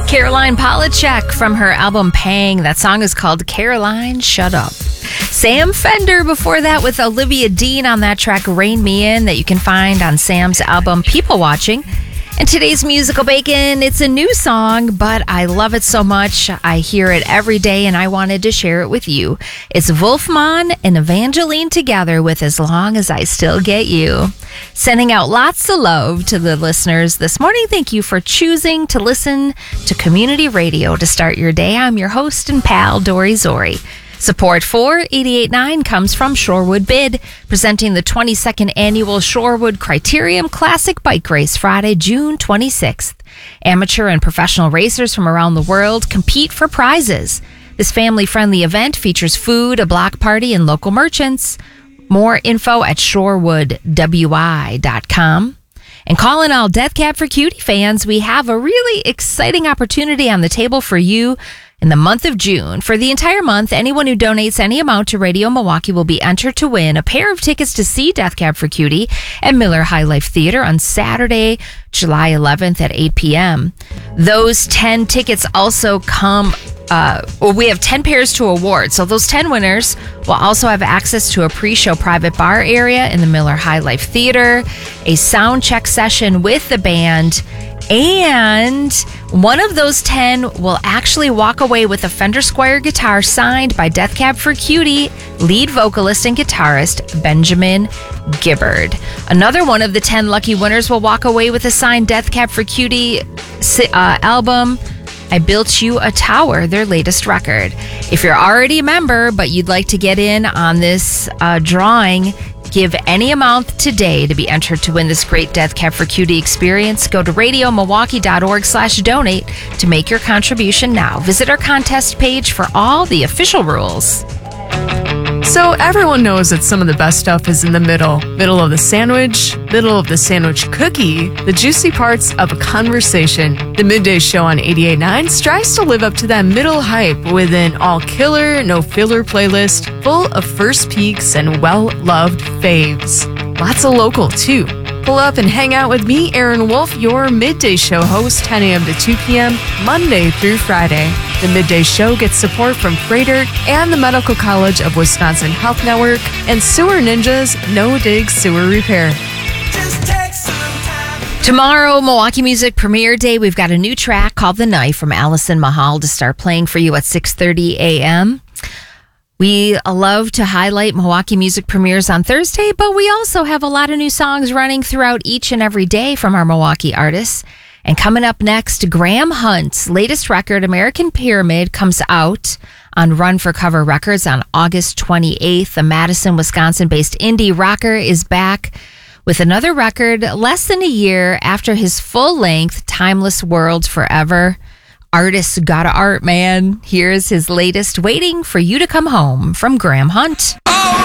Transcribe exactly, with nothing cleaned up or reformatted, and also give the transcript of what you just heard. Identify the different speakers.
Speaker 1: Caroline Polachek from her album Pang. That song is called Caroline, Shut Up. Sam Fender before that with Olivia Dean on that track, Rain Me In, that you can find on Sam's album People Watching. And today's Musical Bacon, it's a new song, but I love it so much. I hear it every day, and I wanted to share it with you. It's Wolfman and Evangeline together with As Long As I Still Get You. Sending out lots of love to the listeners this morning. Thank you for choosing to listen to community radio to start your day. I'm your host and pal, Dory Zori. Support for eighty-eight point nine comes from Shorewood Bid, presenting the twenty-second annual Shorewood Criterium Classic Bike Race Friday, June twenty-sixth. Amateur and professional racers from around the world compete for prizes. This family-friendly event features food, a block party, and local merchants. More info at shorewood w i dot com. And calling all Death Cab for Cutie fans, we have a really exciting opportunity on the table for you in the month of June. For the entire month, anyone who donates any amount to Radio Milwaukee will be entered to win a pair of tickets to see Death Cab for Cutie at Miller High Life Theater on Saturday, July eleventh at eight p.m. Those ten tickets also come, uh, well, we have ten pairs to award. So those ten winners will also have access to a pre-show private bar area in the Miller High Life Theater, a sound check session with the band, and one of those ten will actually walk away with a Fender Squier guitar signed by Death Cab for Cutie lead vocalist and guitarist Benjamin Gibbard. Another one of the ten lucky winners will walk away with a signed Death Cab for Cutie uh, album, I Built You a Tower, their latest record. If you're already a member, but you'd like to get in on this uh, drawing, give any amount today to be entered to win this great Death Cab for Cutie experience. Go to radio milwaukee dot org slash donate to make your contribution now. Visit our contest page for all the official rules.
Speaker 2: So everyone knows that some of the best stuff is in the middle. Middle of the sandwich, middle of the sandwich cookie, the juicy parts of a conversation. The Midday Show on eighty-eight point nine strives to live up to that middle hype with an all-killer, no-filler playlist full of first peeks and well-loved faves. Lots of local, too. Pull up and hang out with me, Aaron Wolf, your Midday Show host, ten a.m. to two p.m., Monday through Friday. The Midday Show gets support from Freighter and the Medical College of Wisconsin Health Network and Sewer Ninjas No Dig Sewer Repair.
Speaker 1: Tomorrow, Milwaukee Music Premiere Day, we've got a new track called The Knife from Allison Mahal to start playing for you at six thirty a.m. We love to highlight Milwaukee Music Premieres on Thursday, but we also have a lot of new songs running throughout each and every day from our Milwaukee artists. And coming up next, Graham Hunt's latest record, American Pyramid, comes out on Run for Cover Records on August twenty-eighth. The Madison, Wisconsin-based indie rocker is back with another record less than a year after his full-length Timeless World Forever. Artist gotta art, man. Here's his latest, Waiting for You to Come Home, from Graham Hunt.
Speaker 3: Oh!